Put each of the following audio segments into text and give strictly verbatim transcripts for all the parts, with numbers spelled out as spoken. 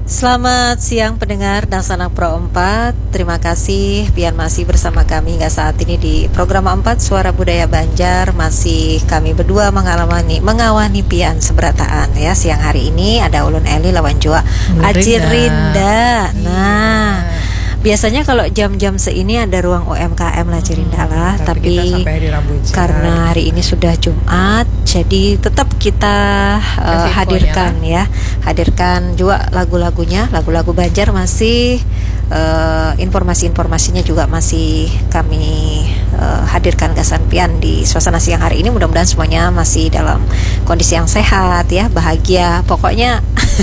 Selamat siang pendengar dan sanak Pro empat. Terima kasih Pian masih bersama kami hingga saat ini di program empat Suara Budaya Banjar. Masih kami berdua mengalami mengawani Pian seberataan ya. Siang hari ini ada Ulun Eli lawan Jua Aji Rinda. Nah, biasanya kalau jam-jam seini ada ruang U M K M lah Cirinda lah, hmm, tapi, tapi hari karena hari ini sudah Jumat, jadi tetap kita uh, hadirkan ya, hadirkan juga lagu-lagunya, lagu-lagu Banjar masih uh, informasi-informasinya juga masih kami uh, hadirkan Gasan Pian di suasana siang hari ini. Mudah-mudahan semuanya masih dalam kondisi yang sehat ya, bahagia, pokoknya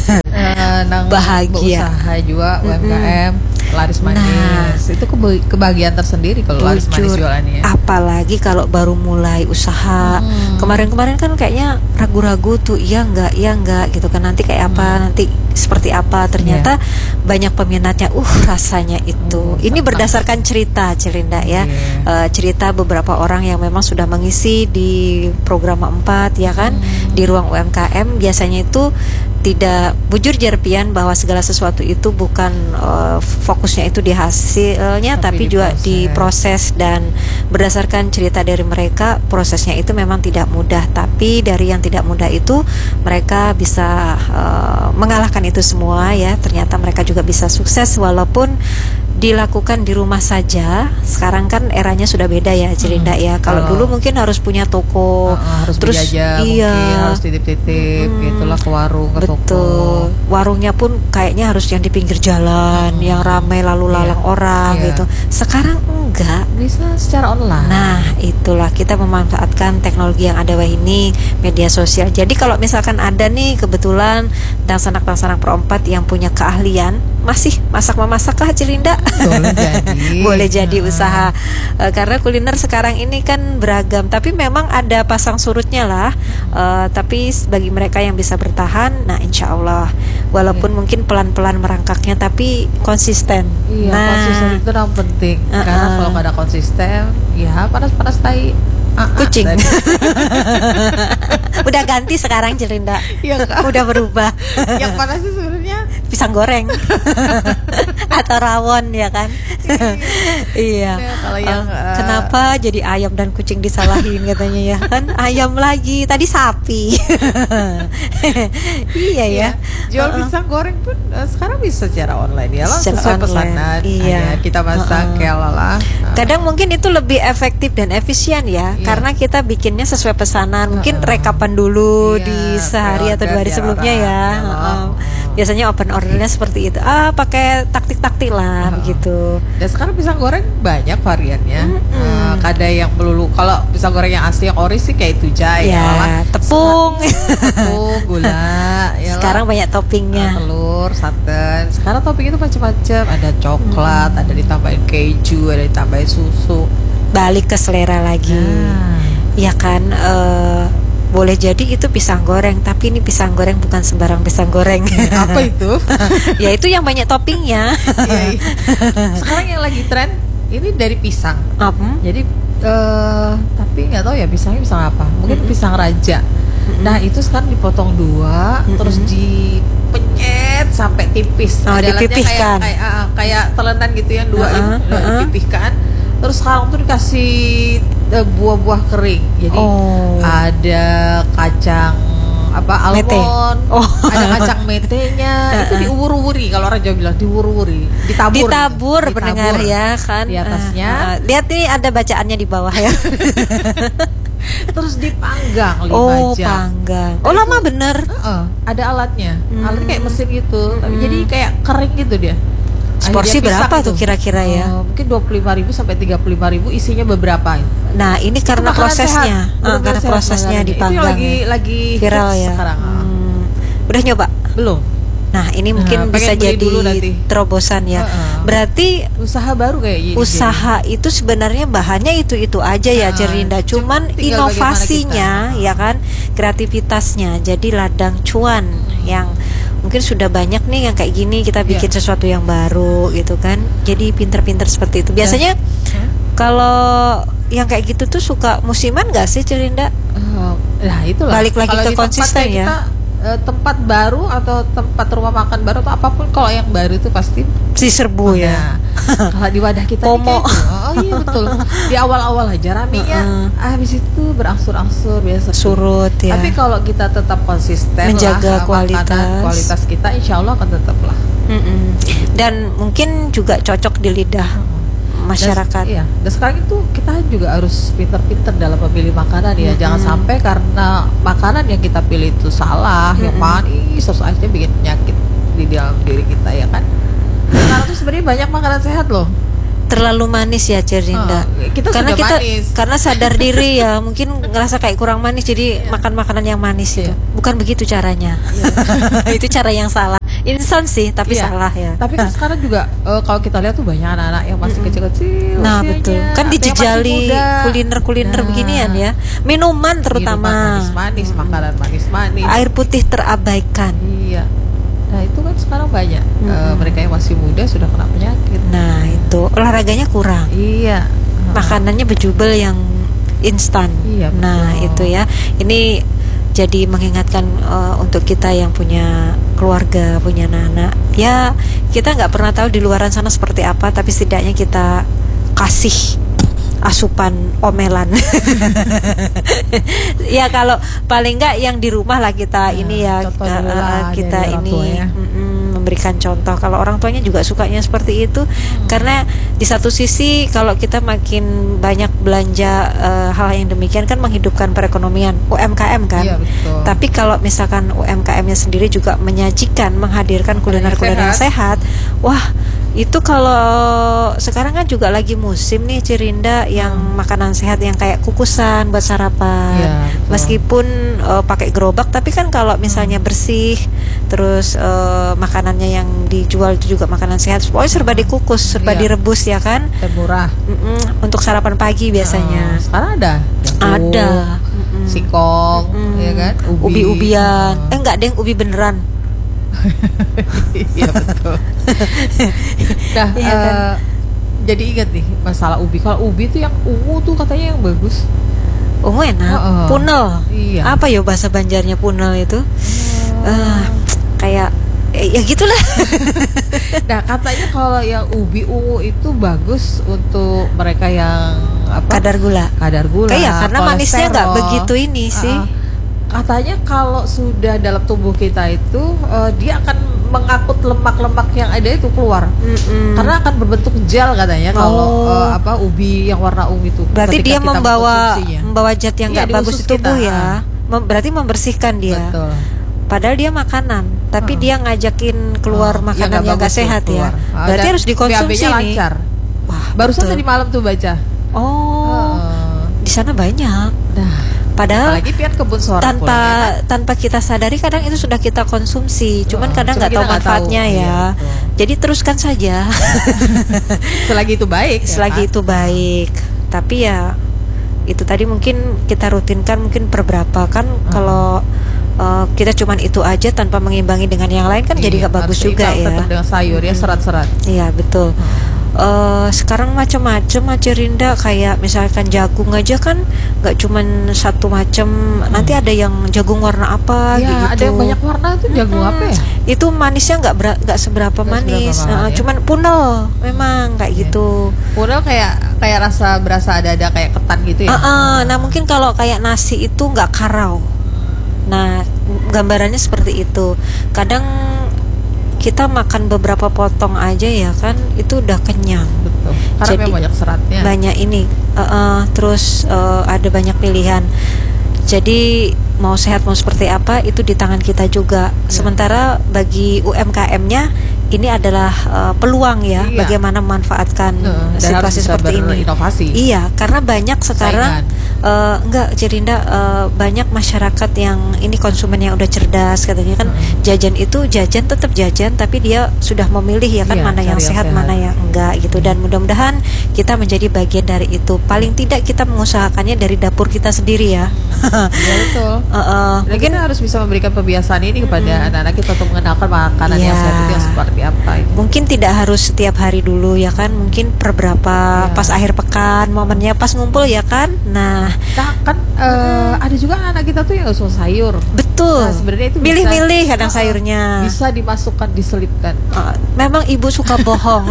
uh, bahagia. Usaha juga U M K M. Mm-hmm. Laris manis, nah, itu keba- kebahagiaan tersendiri kalau laris manis jualannya. Apalagi kalau baru mulai usaha. hmm. Kemarin-kemarin kan kayaknya ragu-ragu tuh, iya enggak, iya enggak gitu kan, nanti kayak apa, hmm. nanti seperti apa. Ternyata yeah. banyak peminatnya. Uh rasanya itu. Hmm, Ini berdasarkan cerita Cirinda ya, yeah. uh, cerita beberapa orang yang memang sudah mengisi di program empat ya kan, hmm. di ruang U M K M. Biasanya itu tidak bujur jarpian bahwa segala sesuatu itu bukan uh, fokusnya itu di hasilnya, tapi, tapi juga di proses. Dan berdasarkan cerita dari mereka, prosesnya itu memang tidak mudah, tapi dari yang tidak mudah itu mereka bisa uh, mengalahkan itu semua ya. Ternyata mereka juga bisa sukses walaupun dilakukan di rumah saja. Sekarang kan eranya sudah beda ya Cirinda hmm, ya. Kalau dulu mungkin harus punya toko, uh, uh, harus terus berjajah, iya, mungkin harus titip-titip hmm, gitulah ke warung, ke betul. toko. Warungnya pun kayaknya harus yang di pinggir jalan, hmm. yang ramai lalu lalang yeah. orang yeah. gitu. Sekarang enggak, bisa secara online. Nah, itulah kita memanfaatkan teknologi yang ada wah ini, media sosial. Jadi kalau misalkan ada nih kebetulan dan sanak-sanak Pro empat yang punya keahlian masih masak-memasak kah Cirinda? Boleh jadi. Boleh jadi nah. usaha uh, karena kuliner sekarang ini kan beragam, tapi memang ada pasang surutnya lah. Uh, tapi bagi mereka yang bisa bertahan, nah insya Allah walaupun yeah. mungkin pelan-pelan merangkaknya tapi konsisten. Iya, nah, konsisten itu yang penting. Uh-uh. Karena kalau nggak ada konsisten, ya panas-panas tai uh-uh, kucing. Udah ganti sekarang Cirinda. Iya kan? Udah berubah. Yang panas itu sebenarnya pisang goreng atau rawon ya kan. Iya. Nah, kalau yang, uh, kenapa jadi ayam dan kucing disalahin katanya ya kan, ayam lagi tadi sapi. Iya ya. Jual uh-uh. pisang goreng pun uh, sekarang bisa secara online ya, langsung sesuai pesanan. Iya. Aja, kita masak uh-uh. kayak lala. Uh. Kadang mungkin itu lebih efektif dan efisien ya, iya. karena kita bikinnya sesuai pesanan. Mungkin uh-uh. rekapan dulu iya, di sehari atau dua hari sebelumnya ya. Uh-uh. Biasanya open ordernya seperti itu. Ah, pakai taktik-taktik lah uh-huh. begitu. Dan sekarang pisang goreng banyak variannya. Mm-hmm. Uh, ada yang melulu. Kalau pisang goreng yang asli yang ori sih kayak itu jay, ya, tepung, tepung, gula. Yalah. Sekarang banyak toppingnya. Uh, telur, santan. Sekarang topping itu macam-macam. Ada coklat, mm. ada ditambahin keju, ada ditambahin susu. Balik ke selera lagi. Nah. Ya kan. Uh, Boleh jadi itu pisang goreng, tapi ini pisang goreng bukan sembarang pisang goreng. Apa itu? Ya itu yang banyak toppingnya. Iya, iya. Sekarang yang lagi tren ini dari pisang. Um. Jadi uh, tapi nggak tahu ya pisangnya pisang apa? Mungkin mm-hmm. pisang raja. Mm-hmm. Nah itu sekarang dipotong dua, mm-hmm. terus dipenyet sampai tipis. Oh, dipipihkan. Kayak, kayak, uh, kayak telenan gitu yang dua uh-uh, ini uh-uh. dipipihkan. Terus sekarang tuh dikasih uh, buah-buah kering. Jadi oh. ada kacang apa almond, oh. ada kacang metenya, itu diubur-uburi. Kalau orang Jawa bilang diubur-uburi, ditabur. Ditabur, ditabur pendengar ya kan. Di atasnya. Uh, uh, lihat ini ada bacaannya di bawah ya. Terus dipanggang lima oh, jam. Panggang. Oh, lama bener. Uh, ada alatnya. Hmm. Alatnya kayak mesin gitu. Hmm. Tapi jadi kayak kering gitu dia. Porsi berapa tuh kira-kira ya? Uh, mungkin dua puluh lima ribu sampai tiga puluh lima ribu, isinya beberapa. Nah, ini karena prosesnya, uh, karena prosesnya dipanggang. Itu lagi ya. lagi viral ya. Sekarang. Hmm. Udah nyoba? Belum. Nah, ini mungkin nah, bisa jadi terobosan ya. Uh-uh. Berarti usaha baru kayak gini. Usaha jadi. Itu sebenarnya bahannya itu-itu aja ya, uh, Cirinda. Cuman inovasinya ya kan, kreativitasnya. Jadi ladang cuan hmm. yang mungkin sudah banyak nih yang kayak gini, kita bikin yeah. sesuatu yang baru gitu kan. Jadi pinter-pinter seperti itu. Biasanya huh? kalau yang kayak gitu tuh suka musiman gak sih Cirinda? Uh, nah itulah. Balik lagi kalo ke konsisten ya. Kita, uh, tempat baru atau tempat rumah makan baru atau apapun, kalau yang baru itu pasti si serbu ya. Kalau di wadah kita Pomo. Gitu. Oh iya betul. Di awal-awal aja ramenya, uh-uh. habis itu berangsur-angsur biasa surut ya. Tapi kalau kita tetap konsisten menjaga lah, kualitas makanan, kualitas kita, insya Allah akan tetap lah. Mm-mm. Dan mungkin juga cocok di lidah uh-huh. masyarakat. Dan, iya. Dan sekarang itu kita juga harus pinter-pinter dalam memilih makanan ya. Mm-hmm. Jangan sampai karena makanan yang kita pilih itu salah, mm-hmm. yang manis, terus akhirnya bikin penyakit di dalam diri kita ya kan. Sekarang tuh sebenarnya banyak makanan sehat loh. Terlalu manis ya Cerinda. Oh, kita karena sudah kita manis. Karena sadar diri ya, mungkin ngerasa kayak kurang manis jadi yeah. makan makanan yang manis gitu. Yeah. Bukan begitu caranya. Yeah. Itu cara yang salah. Instan sih tapi yeah. salah ya. Tapi kan sekarang juga uh, kalau kita lihat tuh banyak anak-anak yang masih mm-hmm. kecil-kecil. Nah usianya, betul. Kan dijejali kuliner-kuliner nah. beginian ya. Minuman terutama. Minuman manis-manis, hmm. makanan manis-manis. Air putih terabaikan. Iya. Nah itu kan sekarang banyak mm-hmm. uh, mereka yang masih muda sudah kena penyakit. Nah itu olahraganya kurang. Iya. Makanannya bejubel yang instan. Iya. Nah itu ya. Ini jadi mengingatkan uh, untuk kita yang punya keluarga, punya anak-anak. Ya kita nggak pernah tahu di luaran sana seperti apa, tapi setidaknya kita kasih asupan omelan. Ya kalau paling nggak yang di rumah lah kita nah, ini ya uh, kita ini mm, memberikan contoh. Kalau orang tuanya juga sukanya seperti itu, hmm. karena di satu sisi kalau kita makin banyak belanja uh, hal yang demikian kan menghidupkan perekonomian U M K M kan. Iya, betul. Tapi kalau misalkan U M K M-nya sendiri juga menyajikan, menghadirkan kuliner-kuliner yang sehat, wah itu kalau sekarang kan juga lagi musim nih Cirinda yang hmm. makanan sehat yang kayak kukusan buat sarapan. Ya, meskipun uh, pakai gerobak, tapi kan kalau misalnya bersih, terus uh, makanannya yang dijual itu juga makanan sehat. Pokoknya serba dikukus, serba ya. direbus ya kan. Dan murah. Mm-mm, untuk sarapan pagi biasanya. Uh, sekarang ada. Jagung, ada. Mm-mm. Singkong, mm-mm. ya kan. Ubi. Ubi-ubian. Uh. Eh enggak deng, ubi beneran. Iya betul. Nah, iya, uh, kan? Jadi ingat nih masalah ubi. Kalau ubi tuh yang ungu tuh katanya yang bagus. Ungu enak. Uh-uh. Punel. Iya. Apa ya bahasa Banjarnya punel itu? Uh. Uh, kayak eh, ya gitulah. Nah katanya kalau yang ubi ungu itu bagus untuk mereka yang apa? Kadar gula. Kadar gula. Kayak karena manisnya nggak begitu ini sih. Uh-uh. Katanya kalau sudah dalam tubuh kita itu uh, dia akan mengangkut lemak-lemak yang ada itu keluar. Mm-mm. Karena akan berbentuk gel katanya kalau oh. uh, apa ubi yang warna ungu itu. Berarti dia membawa membawa zat yang nggak ya, bagus di tubuh kita. Ya. Mem- berarti membersihkan dia. Betul. Padahal dia makanan, tapi hmm. dia ngajakin keluar hmm. makanan yang nggak sehat ya. Ah, berarti harus dikonsumsi nih. Lancar. Wah, barusan tadi malam tuh baca. Oh. Uh. Di sana banyak. Nah. Padahal apalagi pian kebun sorak tanpa pulang, ya, tanpa kita sadari kadang itu sudah kita konsumsi, cuman oh, kadang nggak tahu manfaatnya tahu. Ya. Iya, jadi teruskan saja. Selagi itu baik. Selagi ya, itu baik. Tapi ya itu tadi mungkin kita rutinkan mungkin per berapa kan hmm. kalau uh, kita cuman itu aja tanpa mengimbangi dengan yang lain kan iya, jadi nggak bagus juga ya. Tetap dengan sayur ya serat-serat. Iya betul. Hmm. Uh, sekarang macam-macam Cerinda kayak misalkan jagung aja kan nggak cuman satu macam, hmm. nanti ada yang jagung warna apa ya, gitu. Ada yang banyak warna itu jagung hmm. apa ya? Itu manisnya nggak ber- nggak seberapa gak manis, seberapa uh, ya? Cuman punel memang kayak ya. Gitu. Punel kayak kayak rasa berasa ada-ada kayak ketan gitu ya. Uh, uh, nah mungkin kalau kayak nasi itu nggak karau. Nah gambarannya seperti itu. Kadang kita makan beberapa potong aja ya kan itu udah kenyang. Betul. Karena jadi banyak seratnya. Banyak ini uh, uh, terus uh, ada banyak pilihan. Jadi mau sehat mau seperti apa itu di tangan kita juga. Ya. Sementara bagi U M K M-nya ini adalah uh, peluang ya, iya. Bagaimana memanfaatkan uh, situasi seperti ini. Inovasi. Iya, karena banyak sekarang uh, enggak Cirinda uh, banyak masyarakat yang ini konsumen yang udah cerdas katanya kan uh. jajan itu jajan tetap jajan tapi dia sudah memilih ya kan iya, mana yang sehat, sehat mana yang enggak gitu dan mudah-mudahan kita menjadi bagian dari itu. Paling tidak kita mengusahakannya dari dapur kita sendiri ya. Iya betul. Uh, uh, mungkin kita harus bisa memberikan pembiasaan ini kepada hmm. anak-anak kita untuk mengenalkan makanan yeah. yang sehat itu yang seperti seperti apa itu. Mungkin tidak harus setiap hari dulu ya kan, mungkin per berapa Ya. pas akhir pekan momennya pas ngumpul ya kan. Nah, Nah kan uh, ada juga anak kita tuh yang nggak suka sayur. betul. Nah, sebenarnya itu milih-milih bisa, kadang uh, sayurnya. Bisa dimasukkan, diselipkan. Uh, memang ibu suka bohong.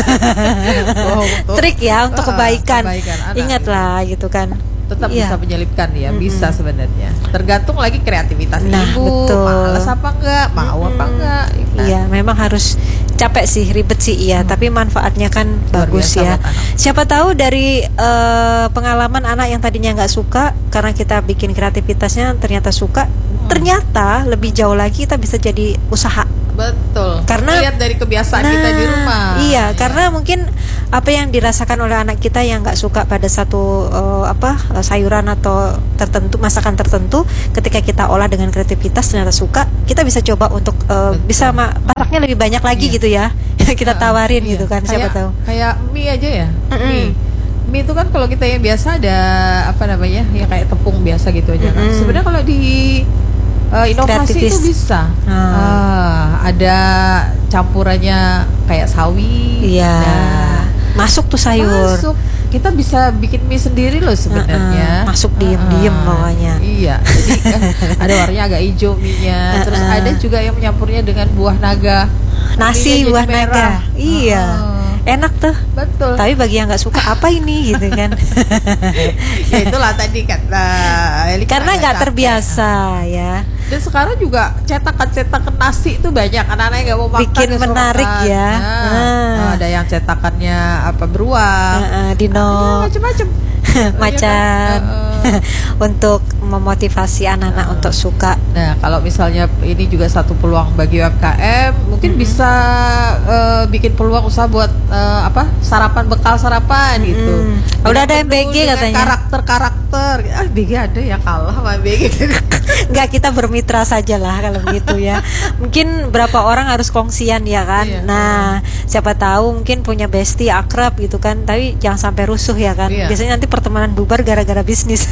Oh, untuk, Trik ya untuk uh, kebaikan. kebaikan anak, Ingatlah gitu kan. Tetap Iya. bisa menyelipkan ya, Mm-mm. bisa sebenarnya. Tergantung lagi kreativitas Nah, ibu, betul. malas apa enggak, mau Mm-mm. apa enggak. Nah, Iya, memang harus capek sih, ribet sih iya, tapi manfaatnya kan Luar bagus biasa ya. buat anak. Siapa tahu dari eh, pengalaman anak yang tadinya nggak suka, karena kita bikin kreativitasnya ternyata suka, ternyata lebih jauh lagi kita bisa jadi usaha. Betul. Karena- lihat dari kebiasaan Nah, kita di rumah. Iya, karena mungkin apa yang dirasakan oleh anak kita yang nggak suka pada satu eh, apa eh, sayuran atau tertentu, masakan tertentu, ketika kita olah dengan kreativitas ternyata suka, kita bisa coba untuk eh, Betul. bisa ma- masaknya lebih banyak lagi Iya. gitu ya. Kita tawarin Iya. gitu kan, siapa Kayak- tahu. Kayak mie aja ya. Mm-mm. Mie. Mie itu kan kalau kita yang biasa ada apa namanya? Ya kayak tepung biasa gitu aja kan. Mm-mm. Sebenarnya kalau di uh, inovasi Kreativis. itu bisa. Hmm. Ah, ada campurannya kayak sawi. Iya. Nah, Masuk tuh sayur. masuk. Kita bisa bikin mie sendiri loh sebenarnya. Uh-uh. Masuk diem-diem Uh-uh. bawahnya. Iya. Jadi kan ada warnanya agak hijau mie-nya. Terus Uh-uh. ada juga yang menyampurnya dengan buah naga. Nasi Mienya buah jadi naga. merah. Iya. Uh-uh. Enak tuh. Betul. Tapi bagi yang nggak suka apa ini gitu kan. Ya itulah tadi kata Eli, Karena nggak capek. terbiasa ya. Dan sekarang juga cetakan-cetakan nasi itu banyak, anak-anak yang nggak mau makan Bikin ya, suruh menarik makan. ya. Nah, Ah. ada yang cetakannya apa beruang, Heeh, Dino. ada macam-macam. Macan. Heeh. Untuk memotivasi anak-anak untuk suka. Nah, kalau misalnya ini juga satu peluang bagi U M K M, mungkin bisa eh, bikin peluang usaha buat eh, apa sarapan bekal sarapan gitu. Mm. Udah ada Dengan M B G penuh dengan katanya. Karakter-karakter, ah B G ada ya kalah sama M B G. Nggak, kita bermitra saja lah kalau begitu ya. Mungkin berapa orang harus kongsian ya kan. Iya. Nah, siapa tahu mungkin punya bestie akrab gitu kan. Tapi jangan sampai rusuh ya kan. Iya. Biasanya nanti pertemanan bubar gara-gara bisnis.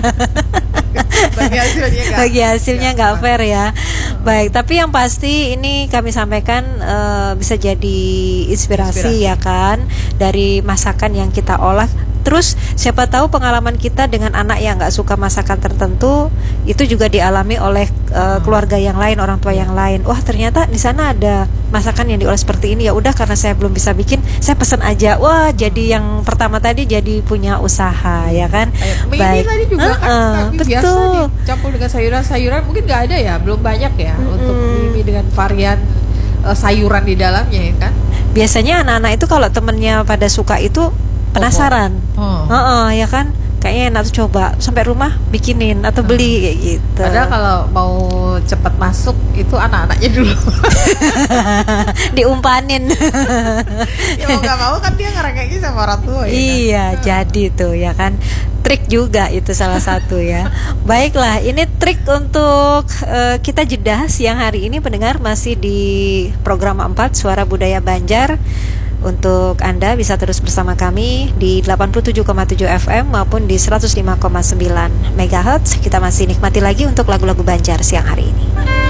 Bagi hasilnya nggak- Bagi hasilnya nggak nggak aman. fair ya. Baik, tapi yang pasti ini kami sampaikan eh, bisa jadi inspirasi, Inspirasi. ya kan dari masakan yang kita olah. Terus siapa tahu pengalaman kita dengan anak yang nggak suka masakan tertentu itu juga dialami oleh eh, keluarga yang lain, orang tua yang lain. Wah, ternyata di sana ada masakan yang diolah seperti ini. Ya udah, karena saya belum bisa bikin, saya pesan aja. Wah, jadi yang pertama tadi jadi punya usaha ya kan. Kayak mie ini tadi juga kan Heeh, kami biasa betul. dicampur dengan sayuran-sayuran, mungkin nggak ada ya, belum banyak ya untuk mie dengan varian eh, sayuran di dalamnya ya kan. Biasanya anak-anak itu kalau temennya pada suka itu penasaran. Oh. Heeh, ya kan? Kayaknya enak tuh, coba sampai rumah bikinin atau beli kayak gitu. Padahal kalau mau cepat masuk itu anak-anaknya dulu. Diumpanin. Ya mau nggak mau kan dia ngerengeknya sama orang tua ya. kan? Iya, jadi tuh ya kan. Trik juga itu salah satu ya. Baiklah, ini trik untuk eh, kita jeda siang hari ini, pendengar, masih di program empat Suara Budaya Banjar. Untuk Anda bisa terus bersama kami di delapan puluh tujuh koma tujuh F M maupun di seratus lima koma sembilan megahertz. Kita masih nikmati lagi untuk lagu-lagu Banjar siang hari ini.